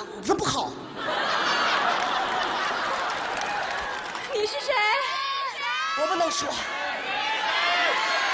嗓子不好。 你是谁？ 我不能说，